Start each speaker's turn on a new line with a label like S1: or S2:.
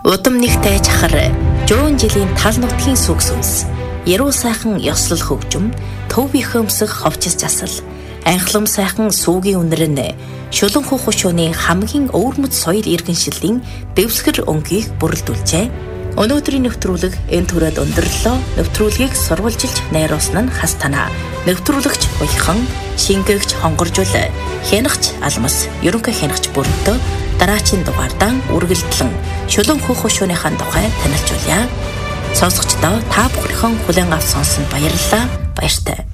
S1: Удам нэгтэй чахар, жуун жилийн тал нутгийн сүг сүнс, яруу сайхан ёслол хөгжим, төв их өмсөх ховчис засал, анхлам сайхан сүүгийн үнэрнэ, шулан хухушууны хамгийн өвөрмөц соёл иргэншилийн дэвсгэр өнгийг бүрэлдүүлжээ. Өнөөдрийн нэвтрүүлэг энэ төрөд өндөрлөө. Нэвтрүүлгийг сурвалжилж найруулсан нь хас танаа. Нэвтрүүлэгч Уяхан, шингээгч хонгоржул, хянагч Алмас, ерөнхий хянагч Бүрэнтөө дараачийн дугаардаа үргэлжлэн шулан хухушууныхаа тухай танилцуулъя. Сонсогчдоо та бүхнийхэн хүлээн авч сонсон баярлалаа. Баяртай.